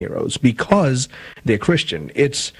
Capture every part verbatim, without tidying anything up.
heroes because they're Christian. It's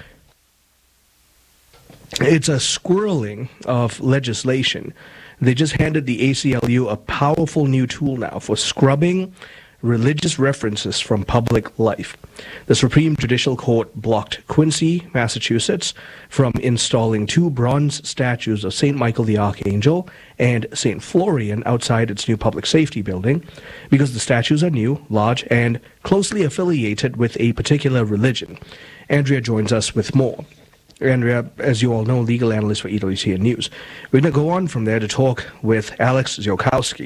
it's a squirreling of legislation. They just handed the A C L U a powerful new tool now for scrubbing religious references from public life. The Supreme Judicial Court blocked Quincy, Massachusetts, from installing two bronze statues of Saint Michael the Archangel and Saint Florian outside its new public safety building because the statues are new, large, and closely affiliated with a particular religion. Andrea joins us with more. Andrea, as you all know, legal analyst for E W T N News. We're going to go on from there to talk with Alex Ziolkowski.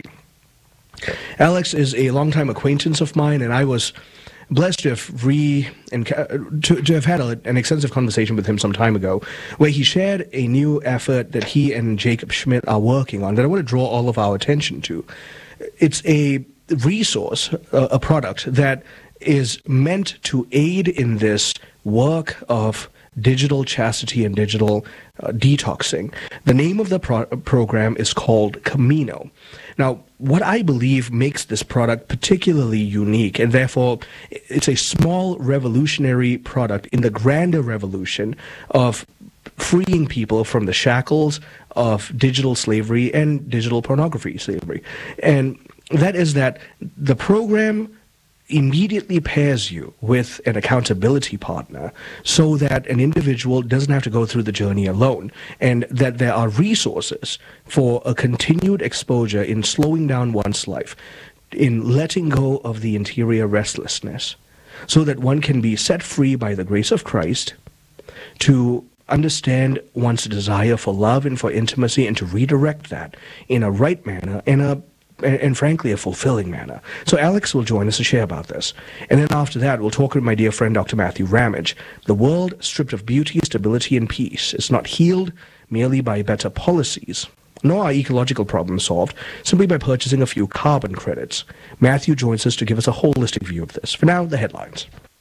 Alex is a longtime acquaintance of mine, and I was blessed to have re and to, to have had a, an extensive conversation with him some time ago, where he shared a new effort that he and Jacob Schmidt are working on that I want to draw all of our attention to. It's a resource, a, a product that is meant to aid in this work of digital chastity and digital uh, detoxing. The name of the pro- program is called Camino. Now, what I believe makes this product particularly unique, and therefore it's a small revolutionary product in the grander revolution of freeing people from the shackles of digital slavery and digital pornography slavery. And that is that the program immediately pairs you with an accountability partner so that an individual doesn't have to go through the journey alone, and that there are resources for a continued exposure in slowing down one's life, in letting go of the interior restlessness, so that one can be set free by the grace of Christ to understand one's desire for love and for intimacy and to redirect that in a right manner, in a And, and frankly, a fulfilling manner. So Alex will join us to share about this. And then after that, we'll talk with my dear friend, Doctor Matthew Ramage. The world, stripped of beauty, stability, and peace, is not healed merely by better policies, nor are ecological problems solved simply by purchasing a few carbon credits. Matthew joins us to give us a holistic view of this. For now, the headlines.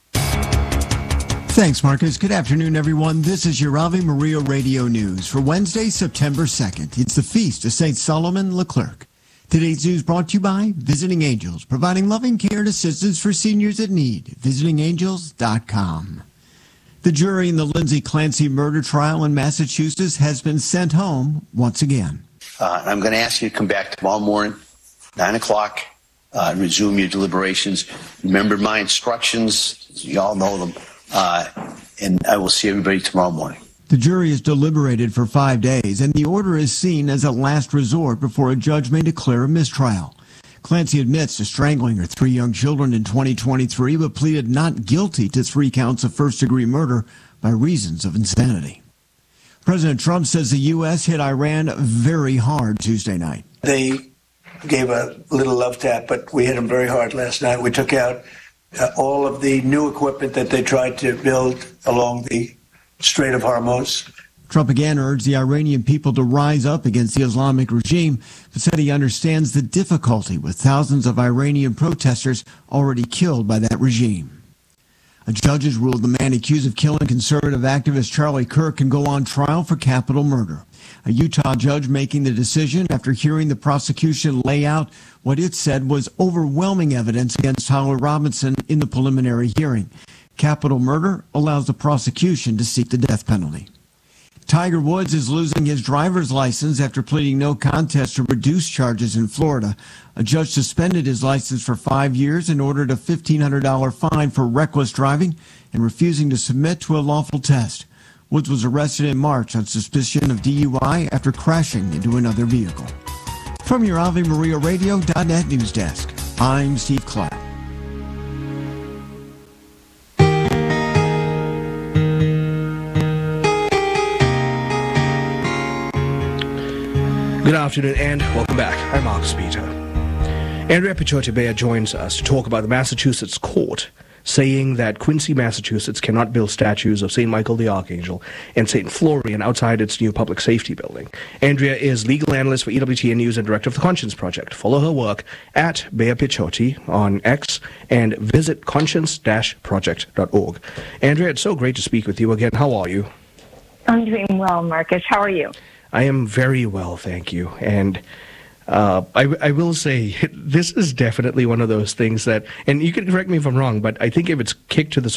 Thanks, Marcus. Good afternoon, everyone. This is your Ave Maria Radio News for Wednesday, September second. It's the feast of Saint Solomon Leclerc. Today's news brought to you by Visiting Angels, providing loving care and assistance for seniors in need. visiting angels dot com. The jury in the Lindsay Clancy murder trial in Massachusetts has been sent home once again. Uh, I'm going to ask you to come back tomorrow morning, nine o'clock, uh, and resume your deliberations. Remember my instructions. You all know them. Uh, and I will see everybody tomorrow morning. The jury is deliberated for five days, and the order is seen as a last resort before a judge may declare a mistrial. Clancy admits to strangling her three young children in twenty twenty-three, but pleaded not guilty to three counts of first-degree murder by reasons of insanity. President Trump says the U S hit Iran very hard Tuesday night. They gave a little love tap, but we hit them very hard last night. We took out uh, all of the new equipment that they tried to build along the Strait of Hormuz. Trump again urged the Iranian people to rise up against the Islamic regime, but said he understands the difficulty with thousands of Iranian protesters already killed by that regime. A judge has ruled the man accused of killing conservative activist Charlie Kirk can go on trial for capital murder. A Utah judge making the decision after hearing the prosecution lay out what it said was overwhelming evidence against Tyler Robinson in the preliminary hearing. Capital murder allows the prosecution to seek the death penalty. Tiger Woods is losing his driver's license after pleading no contest to reduced charges in Florida. A judge suspended his license for five years and ordered a fifteen hundred dollars fine for reckless driving and refusing to submit to a lawful test. Woods was arrested in March on suspicion of D U I after crashing into another vehicle. From your Ave Maria Radio dot net news desk, I'm Steve Clark. Good afternoon and welcome back. I'm Mark Speeter. Andrea Pichotti-Beyer joins us to talk about the Massachusetts court saying that Quincy, Massachusetts cannot build statues of Saint Michael the Archangel and Saint Florian outside its new public safety building. Andrea is legal analyst for E W T N News and director of the Conscience Project. Follow her work at Beyer Pichotti on X and visit conscience dash project dot org. Andrea, it's so great to speak with you again. How are you? I'm doing well, Marcus. How are you? I am very well, thank you. And Uh, I, I will say this is definitely one of those things that, and you can correct me if I'm wrong, but I think if it's kicked to the